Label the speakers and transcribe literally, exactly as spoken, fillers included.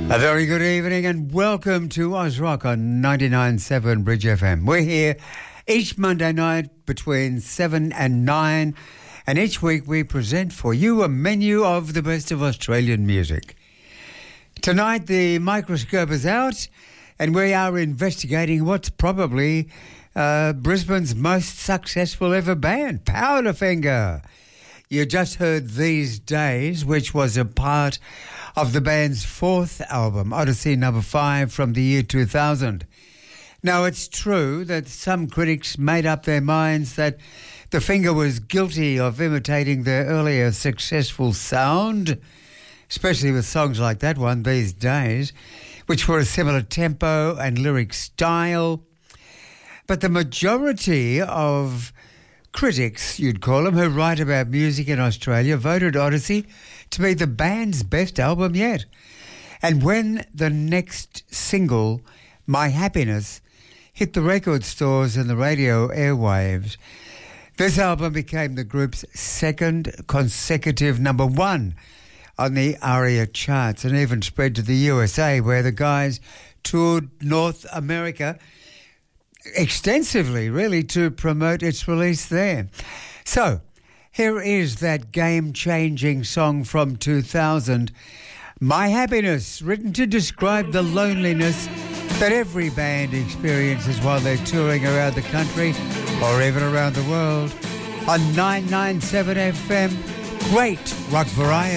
Speaker 1: A very good evening and welcome to Oz Rock on ninety-nine point seven Bridge F M. We're here each Monday night between seven and nine, and each week we present for you a menu of the best of Australian music. Tonight the microscope is out and we are investigating what's probably uh, Brisbane's most successful ever band, Powderfinger. You just heard These Days, which was a part of the band's fourth album, Odyssey number five, from the year two thousand. Now, it's true that some critics made up their minds that the Finger was guilty of imitating their earlier successful sound, especially with songs like that one, These Days, which were a similar tempo and lyric style. But the majority of critics, you'd call them, who write about music in Australia, voted Odyssey to be the band's best album yet. And when the next single, My Happiness, hit the record stores and the radio airwaves, this album became the group's second consecutive number one on the ARIA charts and even spread to the U S A, where the guys toured North America extensively, really, to promote its release there. So, here is that game-changing song from two thousand, My Happiness, written to describe the loneliness that every band experiences while they're touring around the country or even around the world. On nine nine seven F M, great rock variety.